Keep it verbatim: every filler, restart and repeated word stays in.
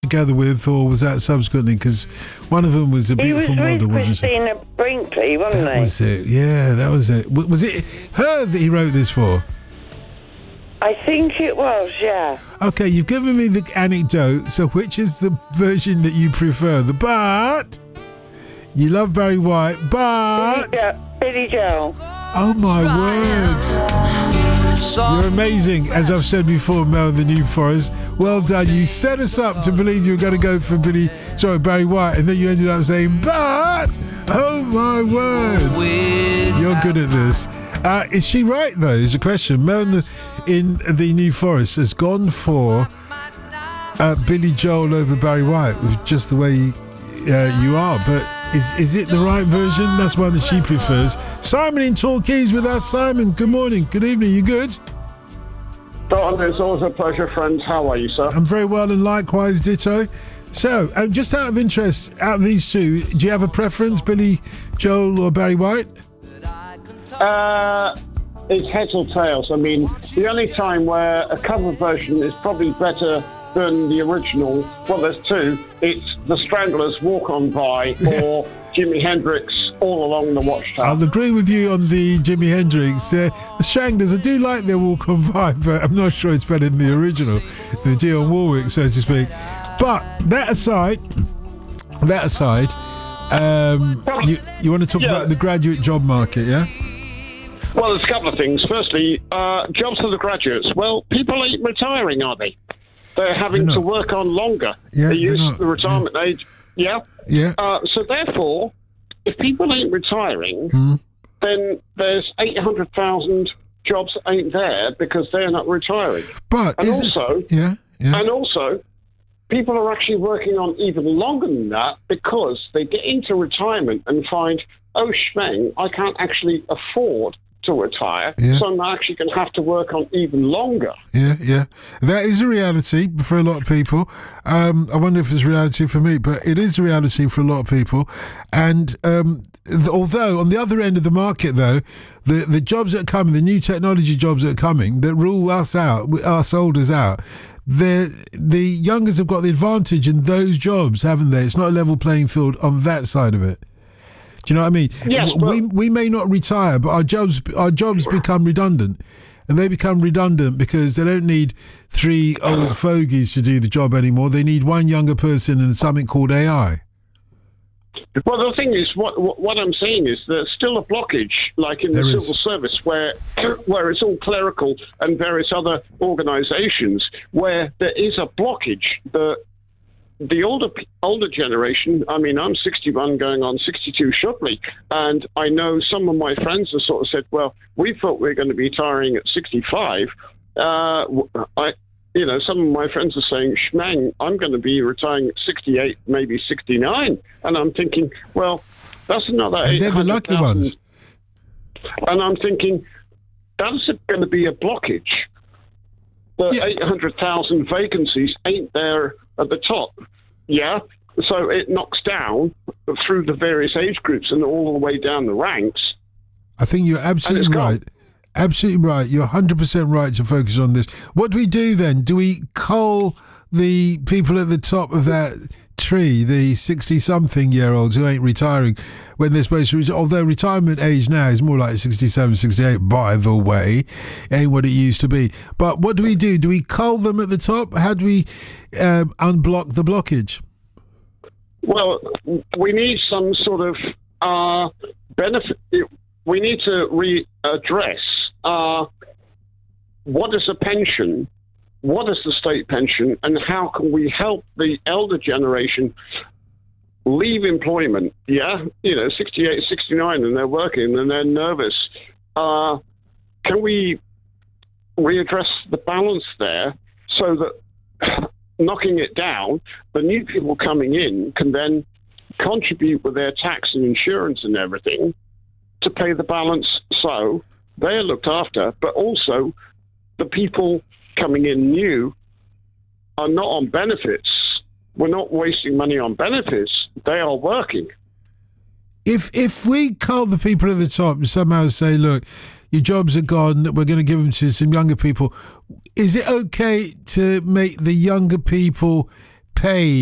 together with, or was that subsequently? Because one of them was a beautiful he was model, with wasn't she? Christina Brinkley, wasn't That he? was it. Yeah, that was it. W- Was it her that he wrote this for? I think it was, yeah. Okay, you've given me the anecdote. So, which is the version that you prefer? The but you love Barry White, but Billy, jo- Billy Joel. oh my words! You're amazing, as I've said before, Mel, the New Forest. Well done. You set us up to believe you were going to go for Billy, sorry, Barry White, and then you ended up saying, but oh my word! You're good at this. Uh, is she right though? Is the question. Mel in the, in the New Forest has gone for uh, Billy Joel over Barry White, just the way you, uh, you are. But is is it the right version? That's one that she prefers. Simon in Torquays with us. Simon, good morning, good evening. You good? Don, it's always a pleasure, friends. How are you, sir? I'm very well, and likewise, ditto. So, um, just out of interest, out of these two, do you have a preference, Billy Joel or Barry White? Uh, it's heads or tails. I mean, the only time where a cover version is probably better than the original, well, there's two. It's the Stranglers' Walk On By or Jimi Hendrix All Along the Watchtower. I'll agree with you on the Jimi Hendrix. Uh, the Stranglers, I do like their Walk On By, but I'm not sure it's better than the original, the Dionne Warwick, so to speak. But that aside, that aside, um, you, you want to talk Yeah. about the graduate job market, yeah? Well, there's a couple of things. Firstly, uh, jobs for the graduates. Well, people ain't retiring, are they? They're having They're to not. work on longer. Yeah, they they're use not. the retirement age. Yeah. Yeah. Uh, so therefore, if people ain't retiring, Hmm. then there's eight hundred thousand jobs that ain't there because they're not retiring. But And is it- also, yeah, yeah. and also, people are actually working on even longer than that because they get into retirement and find, oh, shmang, I can't actually afford to retire, Yeah. so I'm actually going to have to work on even longer. Yeah, yeah. That is a reality for a lot of people. Um, I wonder if it's a reality for me, but it is a reality for a lot of people. And um, th- although on the other end of the market, though, the, the jobs that are coming, the new technology jobs that are coming, that rule us out, us olders out, the the youngers have got the advantage in those jobs, haven't they? It's not a level playing field on that side of it. Do you know what I mean? Yes, we but- we may not retire, but our jobs our jobs become redundant, and they become redundant because they don't need three old fogies to do the job anymore. They need one younger person and something called A I. Well, the thing is, what what what I'm saying is there's still a blockage, like in the There is. civil service, where where it's all clerical and various other organisations, where there is a blockage. The the older pe- older generation, I mean, I'm sixty-one going on sixty-two shortly, and I know some of my friends have sort of said, well, we thought we were going to be retiring at sixty-five. Uh, w- I, you know, some of my friends are saying, shmang, I'm going to be retiring at sixty-eight, maybe sixty-nine. And I'm thinking, well, that's another And they're the lucky ones. And I'm thinking, that's going to be a blockage. The Yeah. eight hundred thousand vacancies ain't there at the top. Yeah. So it knocks down through the various age groups and all the way down the ranks. I think you're absolutely And it's gone. right. Absolutely right. You're one hundred percent right to focus on this. What do we do then? Do we cull the people at the top of that tree, the sixty-something-year-olds who ain't retiring when they're supposed to retire? Although retirement age now is more like sixty-seven, sixty-eight, by the way, ain't what it used to be. But what do we do? Do we cull them at the top? How do we um, unblock the blockage? Well, we need some sort of uh, benefit. We need to readdress uh, what is a pension, what is the state pension, and how can we help the elder generation leave employment? Yeah, you know, sixty-eight, sixty-nine, and they're working and they're nervous. Uh, can we readdress the balance there so that knocking it down, the new people coming in can then contribute with their tax and insurance and everything to pay the balance, so they're looked after, but also the people coming in new are not on benefits. We're not wasting money on benefits. They are working. If if we cull the people at the top and somehow say, look, your jobs are gone, we're going to give them to some younger people, is it okay to make the younger people pay